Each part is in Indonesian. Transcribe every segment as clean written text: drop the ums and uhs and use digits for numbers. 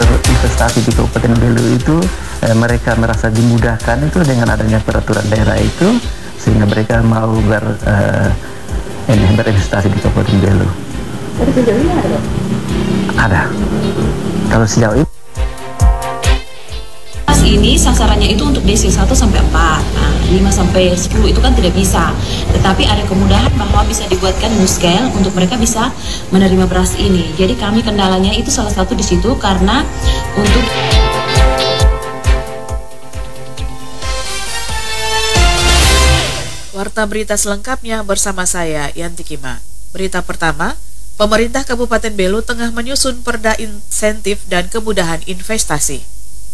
berinvestasi di Kabupaten Belu itu mereka merasa dimudahkan itu dengan adanya peraturan daerah itu, sehingga mereka mau berinvestasi di Kabupaten Belu. Tapi sejauh ini ada? Ada. Kalau sejauh ini ini sasarannya itu untuk desil 1 sampai 4. Nah, 5 sampai 10 itu kan tidak bisa. Tetapi ada kemudahan bahwa bisa dibuatkan muskel untuk mereka bisa menerima beras ini. Jadi kami kendalanya itu salah satu di situ karena untuk Warta berita selengkapnya bersama saya, Yanti Kima. Berita pertama, pemerintah Kabupaten Belu tengah menyusun perda insentif dan kemudahan investasi.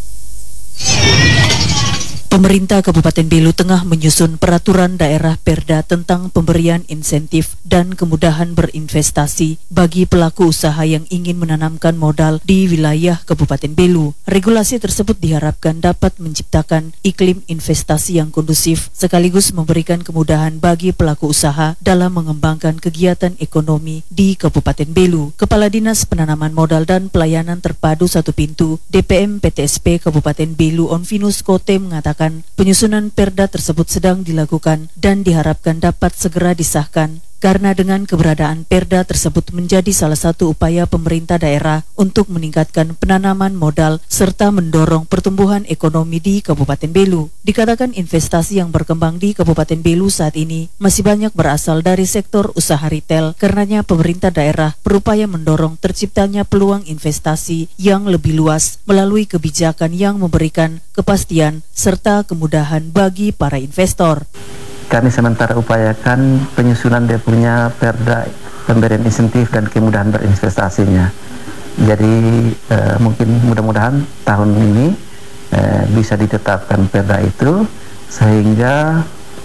Pemerintah Kabupaten Belu tengah menyusun peraturan daerah Perda tentang pemberian insentif dan kemudahan berinvestasi bagi pelaku usaha yang ingin menanamkan modal di wilayah Kabupaten Belu. Regulasi tersebut diharapkan dapat menciptakan iklim investasi yang kondusif sekaligus memberikan kemudahan bagi pelaku usaha dalam mengembangkan kegiatan ekonomi di Kabupaten Belu. Kepala Dinas Penanaman Modal dan Pelayanan Terpadu Satu Pintu DPM PTSP Kabupaten Belu Onfinus Kote mengatakan penyusunan perda tersebut sedang dilakukan dan diharapkan dapat segera disahkan karena dengan keberadaan perda tersebut menjadi salah satu upaya pemerintah daerah untuk meningkatkan penanaman modal serta mendorong pertumbuhan ekonomi di Kabupaten Belu. Dikatakan investasi yang berkembang di Kabupaten Belu saat ini masih banyak berasal dari sektor usaha retail, karenanya pemerintah daerah berupaya mendorong terciptanya peluang investasi yang lebih luas melalui kebijakan yang memberikan kepastian serta kemudahan bagi para investor. kami sementara upayakan penyusunan dia punya perda pemberian insentif dan kemudahan berinvestasinya. Jadi mungkin mudah-mudahan tahun ini bisa ditetapkan perda itu sehingga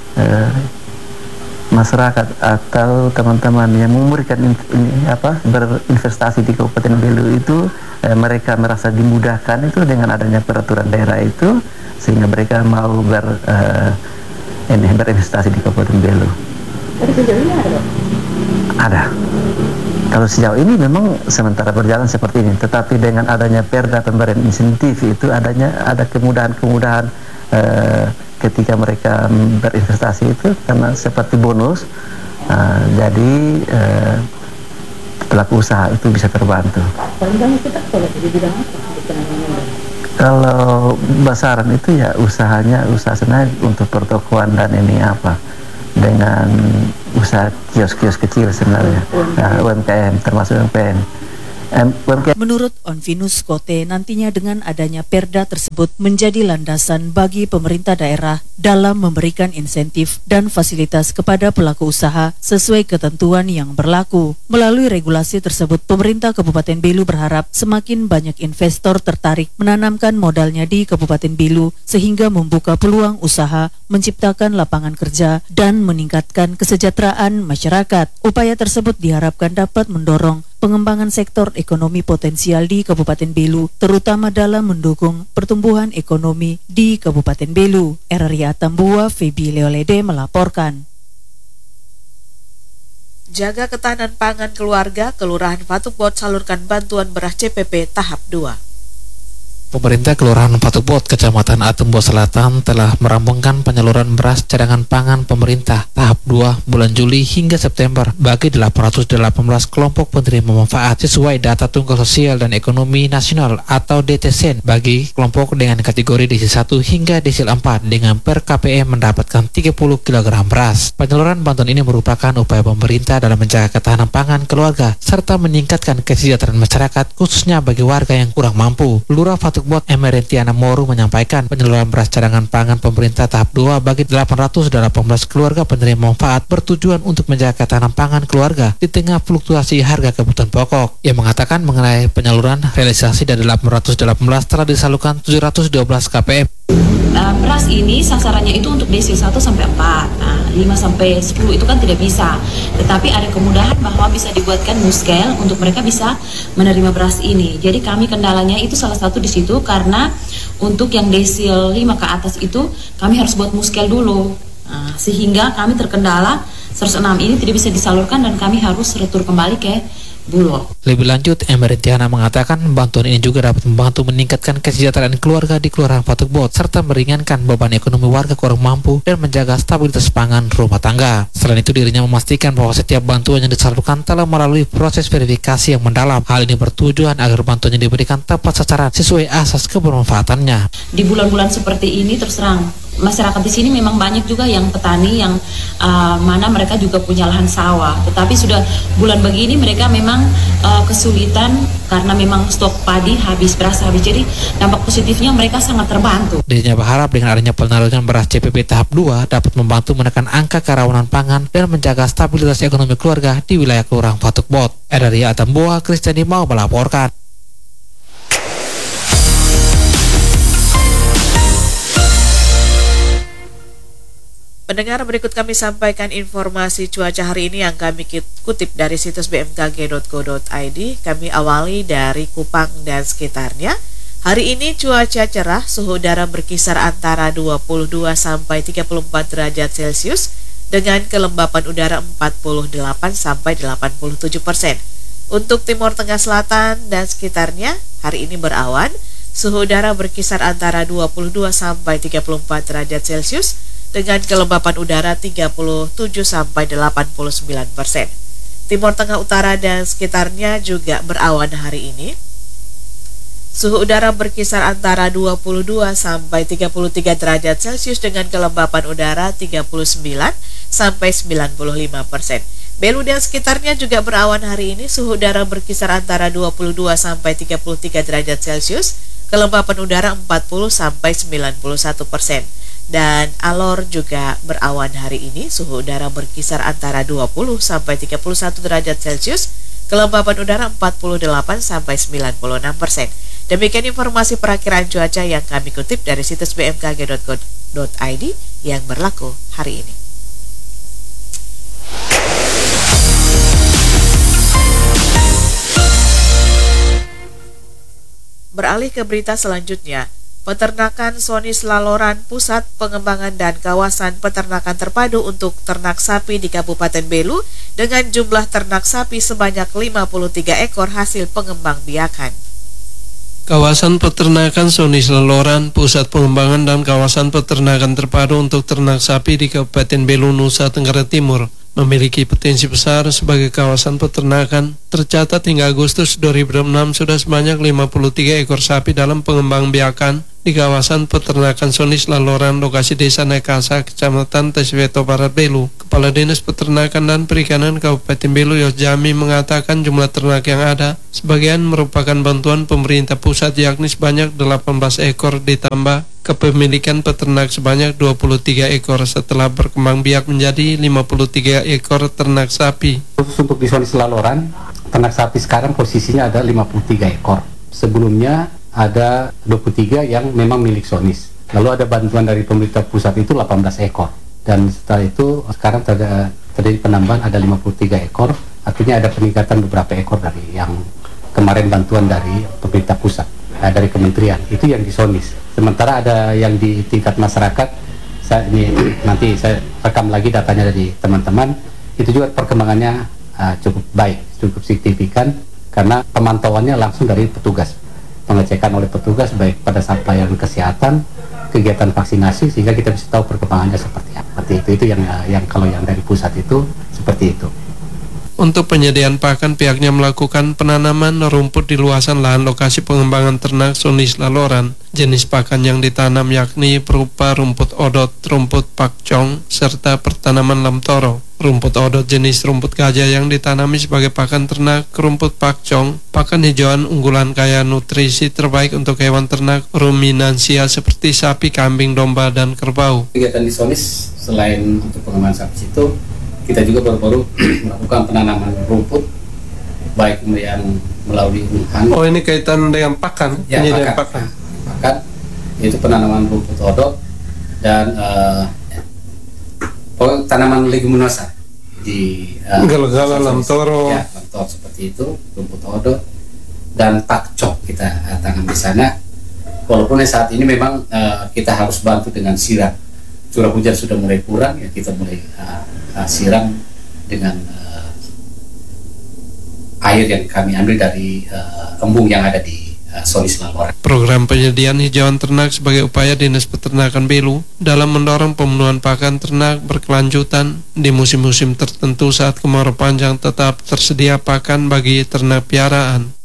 masyarakat atau teman-teman yang memberikan berinvestasi di Kabupaten Belu itu mereka merasa dimudahkan itu dengan adanya peraturan daerah itu, sehingga mereka mau berinvestasi di Kabupaten Belu. Tapi sejauh ini ada? Ada. Kalau sejauh ini memang sementara berjalan seperti ini, tetapi dengan adanya perda pemberian insentif itu ada kemudahan-kemudahan ketika mereka berinvestasi itu, karena seperti bonus, jadi pelaku usaha itu bisa terbantu. Paling banyak kita kalau di bidang apa? Kalau Basaran itu ya usaha sebenarnya untuk pertokoan dan ini dengan usaha kios-kios kecil sebenarnya, UMKM termasuk UMKM. Menurut Onfinus Kote, nantinya dengan adanya perda tersebut menjadi landasan bagi pemerintah daerah dalam memberikan insentif dan fasilitas kepada pelaku usaha sesuai ketentuan yang berlaku. Melalui regulasi tersebut, pemerintah Kabupaten Belu berharap semakin banyak investor tertarik menanamkan modalnya di Kabupaten Belu sehingga membuka peluang usaha, menciptakan lapangan kerja, dan meningkatkan kesejahteraan masyarakat. Upaya tersebut diharapkan dapat mendorong pengembangan sektor ekonomi potensial di Kabupaten Belu, terutama dalam mendukung pertumbuhan ekonomi di Kabupaten Belu. RRI Atambua, Febi Leolede melaporkan. Jaga ketahanan pangan keluarga, Kelurahan Patukbot salurkan bantuan beras CPP tahap 2. Pemerintah Kelurahan Patukbot, Kecamatan Atumbo Selatan telah merampungkan penyaluran beras cadangan pangan pemerintah tahap 2 bulan Juli hingga September bagi 818 kelompok penerima manfaat sesuai data Tunggal Sosial dan Ekonomi Nasional atau DTSEN bagi kelompok dengan kategori desil 1 hingga desil 4 dengan per KPM mendapatkan 30 kg beras. Penyaluran bantuan ini merupakan upaya pemerintah dalam menjaga ketahanan pangan keluarga serta meningkatkan kesejahteraan masyarakat khususnya bagi warga yang kurang mampu. Lurah Patukbot Emerentiana Moru menyampaikan penyaluran beras cadangan pangan pemerintah tahap 2 bagi 818 keluarga penerima manfaat bertujuan untuk menjaga ketahanan pangan keluarga di tengah fluktuasi harga kebutuhan pokok. Ia mengatakan mengenai penyaluran realisasi dari 818 telah disalurkan 712 KPM. Beras ini sasarannya itu untuk desil 1 sampai 4. Nah, 5 sampai 10 itu kan tidak bisa. Tetapi ada kemudahan bahwa bisa dibuatkan muskel untuk mereka bisa menerima beras ini. Jadi kami kendalanya itu salah satu di situ karena untuk yang desil 5 ke atas itu kami harus buat muskel dulu. Nah, sehingga kami terkendala 106 ini tidak bisa disalurkan dan kami harus retur kembali ke Bulog. Lebih lanjut, Emery Tiana mengatakan bantuan ini juga dapat membantu meningkatkan kesejahteraan keluarga di Kelurahan Patuk Bot serta meringankan beban ekonomi warga kurang mampu dan menjaga stabilitas pangan rumah tangga. Selain itu, dirinya memastikan bahwa setiap bantuan yang disalurkan telah melalui proses verifikasi yang mendalam. Hal ini bertujuan agar bantuannya diberikan tepat sasaran sesuai asas kebermanfaatannya. Di bulan-bulan seperti ini terus terang masyarakat di sini memang banyak juga yang petani yang mana mereka juga punya lahan sawah, tetapi sudah bulan begini mereka memang kesulitan karena memang stok padi habis, beras habis, jadi dampak positifnya mereka sangat terbantu. Dirinya berharap dengan adanya penyaluran beras CPP tahap 2 dapat membantu menekan angka kerawanan pangan dan menjaga stabilitas ekonomi keluarga di wilayah Kelurahan Patuk Bot. Dari Atamboa, Kristiani mau melaporkan. Pendengar, berikut kami sampaikan informasi cuaca hari ini yang kami kutip dari situs bmkg.go.id. Kami awali dari Kupang dan sekitarnya. Hari ini cuaca cerah, suhu udara berkisar antara 22 sampai 34 derajat Celcius dengan kelembapan udara 48 sampai 87%. Untuk Timur Tengah Selatan dan sekitarnya, hari ini berawan, suhu udara berkisar antara 22 sampai 34 derajat Celcius dengan kelembapan udara 37 sampai 89%. Timur Tengah Utara dan sekitarnya juga berawan hari ini. Suhu udara berkisar antara 22 sampai 33 derajat Celcius dengan kelembapan udara 39 sampai 95%. Belu dan sekitarnya juga berawan hari ini. Suhu udara berkisar antara 22 sampai 33 derajat Celcius, kelembapan udara 40 sampai 91%. Dan Alor juga berawan hari ini, suhu udara berkisar antara 20 sampai 31 derajat Celcius, kelembapan udara 48 sampai 96%. Demikian informasi perakiraan cuaca yang kami kutip dari situs bmkg.go.id yang berlaku hari ini. Beralih ke berita selanjutnya. Peternakan Sonis Laloran, Pusat Pengembangan dan Kawasan Peternakan Terpadu untuk Ternak Sapi di Kabupaten Belu dengan jumlah ternak sapi sebanyak 53 ekor hasil pengembang biakan. Kawasan Peternakan Sonis Laloran, Pusat Pengembangan dan Kawasan Peternakan Terpadu untuk Ternak Sapi di Kabupaten Belu, Nusa Tenggara Timur memiliki potensi besar sebagai kawasan peternakan. Tercatat hingga Agustus 2006 sudah sebanyak 53 ekor sapi dalam pengembang biakan di kawasan peternakan Sonis Laloran, lokasi Desa Nekasa, Kecamatan Tesveto Barat, Belu. Kepala Dinas Peternakan dan Perikanan Kabupaten Belu, Yos Jami, mengatakan jumlah ternak yang ada sebagian merupakan bantuan pemerintah pusat, yakni sebanyak 18 ekor ditambah kepemilikan peternak sebanyak 23 ekor setelah berkembang biak menjadi 53 ekor ternak sapi. Khusus untuk di Sonis Laloran, ternak sapi sekarang posisinya ada 53 ekor. Sebelumnya ada 23 yang memang milik Sonis. Lalu ada bantuan dari pemerintah pusat itu 18 ekor. Dan setelah itu sekarang terjadi penambahan ada 53 ekor. Artinya ada peningkatan beberapa ekor dari yang kemarin bantuan dari pemerintah pusat, dari kementerian. Itu yang di Sonis. Sementara ada yang di tingkat masyarakat, nanti saya rekam lagi datanya dari teman-teman. Itu juga perkembangannya cukup baik, cukup signifikan, karena pemantauannya langsung dari petugas, pengecekan oleh petugas baik pada saat pelayanan kesehatan, kegiatan vaksinasi, sehingga kita bisa tahu perkembangannya seperti apa. Itu yang kalau yang dari pusat itu seperti itu. Untuk penyediaan pakan, pihaknya melakukan penanaman rumput di luasan lahan lokasi pengembangan ternak Sonis Laloran. Jenis pakan yang ditanam yakni berupa rumput odot, rumput pakcong, serta pertanaman lamtoro. Rumput odot jenis rumput gajah yang ditanami sebagai pakan ternak, rumput pakcong, pakan hijauan unggulan kaya nutrisi terbaik untuk hewan ternak ruminansia seperti sapi, kambing, domba, dan kerbau. Kegiatan di Sonis selain untuk pengembangan sapi itu, kita juga baru-baru melakukan penanaman rumput, baik yang melalui unhan. Oh, ini kaitan dengan pakan? Ya, pakan. Itu penanaman rumput odot dan tanaman leguminosa di gal-gala, lamtoro. Ya, lamtoro seperti itu, rumput odot dan pakcok kita tanam di sana. Walaupun saat ini memang kita harus bantu dengan siram. Curah hujan sudah mulai kurang, ya kita mulai siram dengan air yang kami ambil dari embung yang ada di Sonis Laluran. Program penyediaan hijauan ternak sebagai upaya Dinas Peternakan Belu dalam mendorong pemenuhan pakan ternak berkelanjutan di musim-musim tertentu saat kemarau panjang tetap tersedia pakan bagi ternak piaraan.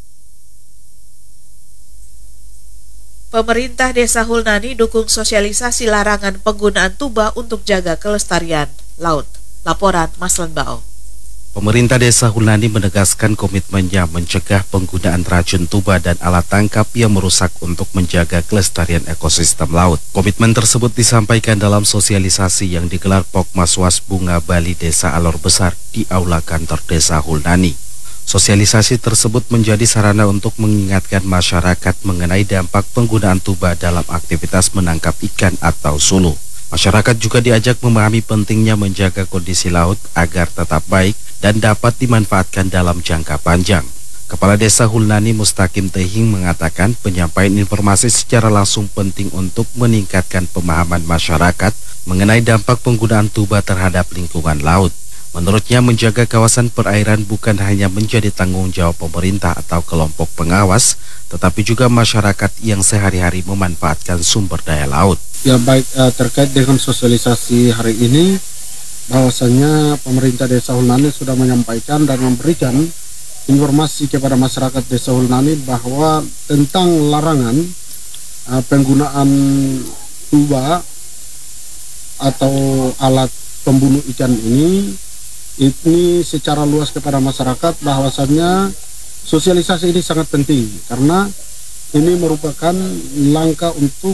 Pemerintah Desa Hulnani dukung sosialisasi larangan penggunaan tuba untuk jaga kelestarian laut. Laporan Maslan Bao. Pemerintah Desa Hulnani menegaskan komitmennya mencegah penggunaan racun tuba dan alat tangkap yang merusak untuk menjaga kelestarian ekosistem laut. Komitmen tersebut disampaikan dalam sosialisasi yang digelar Pokmaswas Bunga Bali Desa Alor Besar di Aula Kantor Desa Hulnani. Sosialisasi tersebut menjadi sarana untuk mengingatkan masyarakat mengenai dampak penggunaan tuba dalam aktivitas menangkap ikan atau sulu. Masyarakat juga diajak memahami pentingnya menjaga kondisi laut agar tetap baik dan dapat dimanfaatkan dalam jangka panjang. Kepala Desa Hulnani Mustaqim Tehing mengatakan penyampaian informasi secara langsung penting untuk meningkatkan pemahaman masyarakat mengenai dampak penggunaan tuba terhadap lingkungan laut. Menurutnya menjaga kawasan perairan bukan hanya menjadi tanggung jawab pemerintah atau kelompok pengawas, tetapi juga masyarakat yang sehari-hari memanfaatkan sumber daya laut. Ya baik, terkait dengan sosialisasi hari ini, bahwasanya pemerintah Desa Hulnani sudah menyampaikan dan memberikan informasi kepada masyarakat Desa Hulnani bahwa tentang larangan penggunaan tuba atau alat pembunuh ikan ini secara luas kepada masyarakat, bahwasannya sosialisasi ini sangat penting karena ini merupakan langkah untuk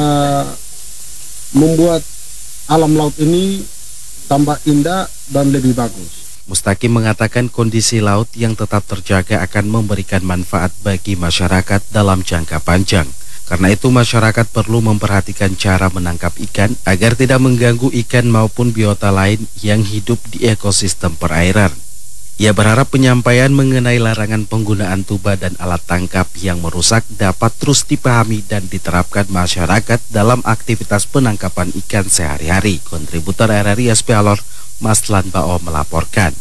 membuat alam laut ini tambah indah dan lebih bagus. Mustaqim mengatakan kondisi laut yang tetap terjaga akan memberikan manfaat bagi masyarakat dalam jangka panjang. Karena itu masyarakat perlu memperhatikan cara menangkap ikan agar tidak mengganggu ikan maupun biota lain yang hidup di ekosistem perairan. Ia berharap penyampaian mengenai larangan penggunaan tuba dan alat tangkap yang merusak dapat terus dipahami dan diterapkan masyarakat dalam aktivitas penangkapan ikan sehari-hari. Kontributor RRI SP Alor, Maslan Bao melaporkan.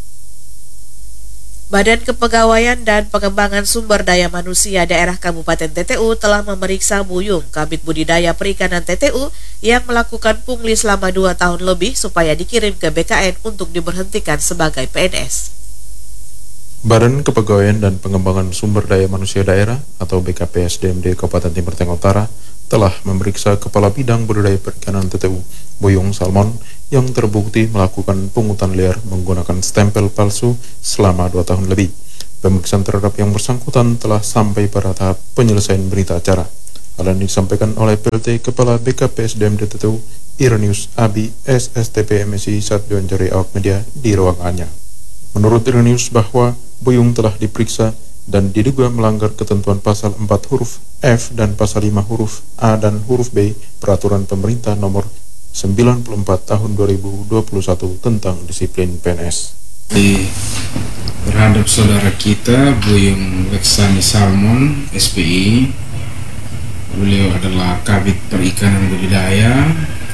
Badan Kepegawaian dan Pengembangan Sumber Daya Manusia Daerah Kabupaten TTU telah memeriksa Buyung, Kabid Budidaya Perikanan TTU yang melakukan pungli selama 2 tahun lebih supaya dikirim ke BKN untuk diberhentikan sebagai PNS. Badan Kepegawaian dan Pengembangan Sumber Daya Manusia Daerah atau BKPSDMD Kabupaten Timur Tengah Utara telah memeriksa Kepala Bidang Budidaya Perikanan TTU, Buyung Salmon, yang terbukti melakukan pungutan liar menggunakan stempel palsu selama 2 tahun lebih. Pemeriksaan terhadap yang bersangkutan telah sampai pada tahap penyelesaian berita acara. Hal ini disampaikan oleh PLT Kepala BKPSDMD TTU, Irenius Abi, SSTP MSI saat diwawancara awak media di ruangannya. Menurut Irenius bahwa Buyung telah diperiksa dan diduga melanggar ketentuan pasal 4 huruf F dan pasal 5 huruf A dan huruf B Peraturan Pemerintah Nomor 94 Tahun 2021 tentang disiplin PNS. Terhadap saudara kita Buyung Leksani Salmon, SPI, beliau adalah Kabid Perikanan Budidaya.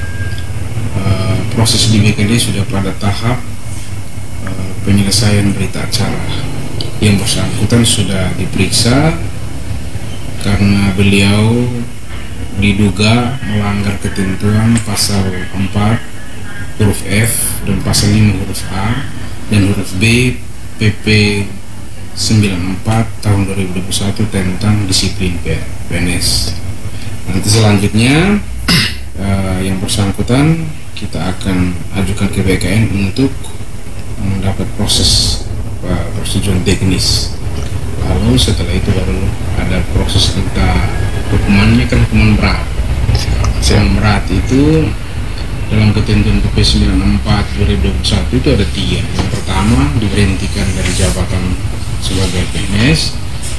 Proses di BKD sudah pada tahap penyelesaian berita acara. Yang bersangkutan sudah diperiksa karena beliau diduga melanggar ketentuan pasal 4 huruf F dan pasal 5 huruf A dan huruf B PP 94 tahun 2021 tentang disiplin PNS. Nanti selanjutnya yang bersangkutan kita akan ajukan ke BKN untuk mendapat proses persetujuan teknis. Lalu setelah itu baru ada proses tentang hukumannya, kan hukuman berat. Hukuman berat itu dalam ketentuan PP 94 2021 itu ada 3. Yang pertama diberhentikan dari jabatan sebagai PNS,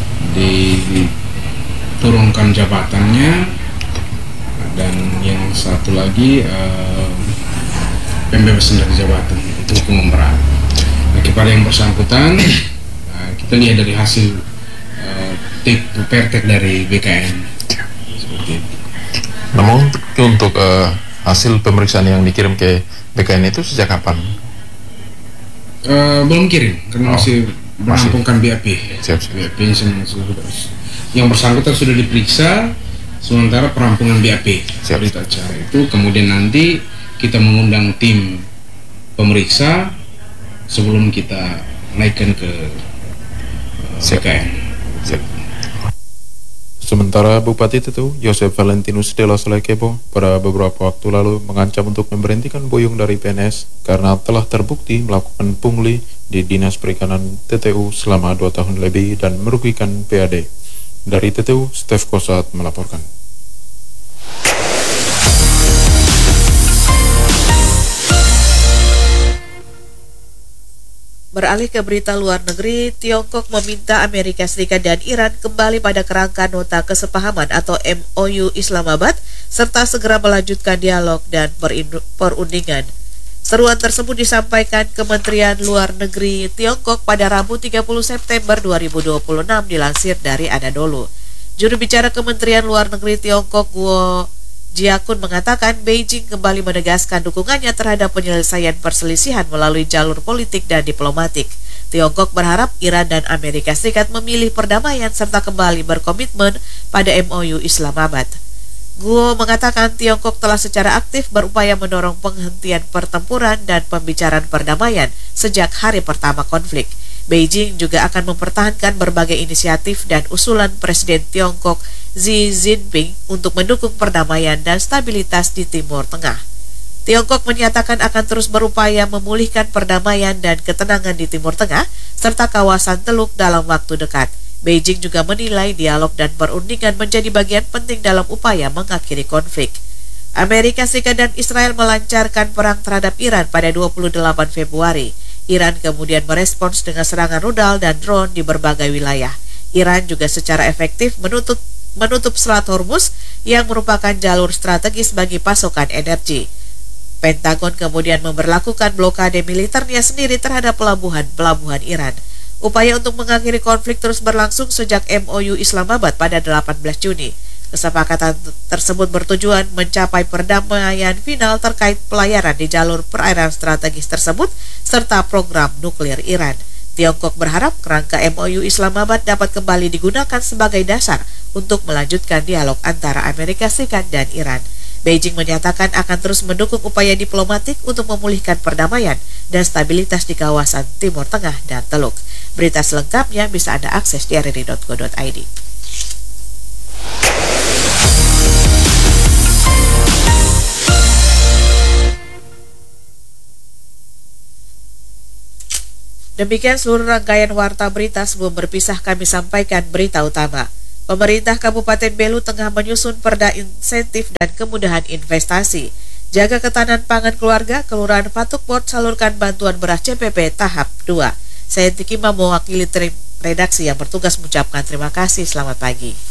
diturunkan jabatannya, dan yang satu lagi pembebasan dari jabatan. Itu hukuman berat. Nah, kepada yang bersangkutan kita lihat dari hasil pertek dari BKN seperti itu. Namun untuk hasil pemeriksaan yang dikirim ke BKN itu sejak kapan? Belum kirim karena merampungkan BAP. BAP yang bersangkutan sudah diperiksa, sementara perampungan BAP berita acara itu. Kemudian nanti kita mengundang tim pemeriksa sebelum kita naikkan ke CKN. Sementara Bupati Tetu, Yosef Valentinus de la Salekebo, pada beberapa waktu lalu mengancam untuk memberhentikan Boyong dari PNS karena telah terbukti melakukan pungli di Dinas Perikanan TTU selama 2 tahun lebih dan merugikan PAD. Dari TTU, Stef Kosat melaporkan. Beralih ke berita luar negeri, Tiongkok meminta Amerika Serikat dan Iran kembali pada kerangka nota kesepahaman atau MOU Islamabad serta segera melanjutkan dialog dan perundingan. Seruan tersebut disampaikan Kementerian Luar Negeri Tiongkok pada Rabu 30 September 2026 dilansir dari Anadolu. Juru bicara Kementerian Luar Negeri Tiongkok Guo Jiakun mengatakan Beijing kembali menegaskan dukungannya terhadap penyelesaian perselisihan melalui jalur politik dan diplomatik. Tiongkok berharap Iran dan Amerika Serikat memilih perdamaian serta kembali berkomitmen pada MOU Islamabad. Guo mengatakan Tiongkok telah secara aktif berupaya mendorong penghentian pertempuran dan pembicaraan perdamaian sejak hari pertama konflik. Beijing juga akan mempertahankan berbagai inisiatif dan usulan Presiden Tiongkok Xi Jinping untuk mendukung perdamaian dan stabilitas di Timur Tengah. Tiongkok menyatakan akan terus berupaya memulihkan perdamaian dan ketenangan di Timur Tengah serta kawasan Teluk dalam waktu dekat. Beijing juga menilai dialog dan perundingan menjadi bagian penting dalam upaya mengakhiri konflik. Amerika Serikat dan Israel melancarkan perang terhadap Iran pada 28 Februari. Iran kemudian merespons dengan serangan rudal dan drone di berbagai wilayah. Iran juga secara efektif menutup Selat Hormuz yang merupakan jalur strategis bagi pasokan energi. Pentagon kemudian memberlakukan blokade militernya sendiri terhadap pelabuhan Iran. Upaya untuk mengakhiri konflik terus berlangsung sejak MOU Islamabad pada 18 Juni. Kesepakatan tersebut bertujuan mencapai perdamaian final terkait pelayaran di jalur perairan strategis tersebut serta program nuklir Iran. Tiongkok berharap kerangka MOU Islamabad dapat kembali digunakan sebagai dasar untuk melanjutkan dialog antara Amerika Serikat dan Iran. Beijing menyatakan akan terus mendukung upaya diplomatik untuk memulihkan perdamaian dan stabilitas di kawasan Timur Tengah dan Teluk. Berita selengkapnya bisa Anda akses di rri.co.id. Demikian seluruh rangkaian warta berita. Sebelum berpisah kami sampaikan berita utama. Pemerintah Kabupaten Belu tengah menyusun perda insentif dan kemudahan investasi. Jaga ketahanan pangan keluarga, Kelurahan Patukpot salurkan bantuan beras CPP tahap 2. Saya Tiki mewakili tim redaksi yang bertugas mengucapkan terima kasih. Selamat pagi.